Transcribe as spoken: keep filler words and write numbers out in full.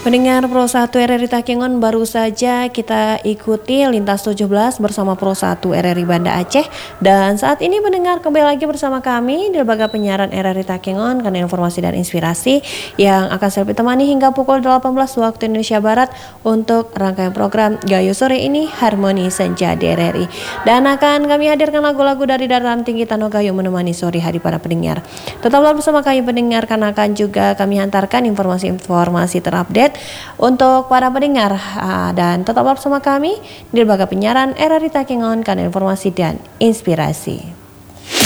Pendengar Pro satu R R I Takengon, baru saja kita ikuti Lintas tujuh belas bersama Pro satu R R I Banda Aceh. Dan saat ini pendengar kembali lagi bersama kami di lembaga penyiaran R R I Takengon karena informasi dan inspirasi yang akan saya temani hingga pukul delapan belas waktu Indonesia Barat untuk rangkaian program Gayo Sore ini Harmoni Senja di R R I. Dan akan kami hadirkan lagu-lagu dari dataran tinggi Tanah Gayo menemani sore hari para pendengar. Tetaplah bersama kami pendengar karena akan juga kami hantarkan informasi-informasi terupdate untuk para pendengar, dan tetaplah bersama kami di lembaga penyiaran R R I Takengon karena informasi dan inspirasi.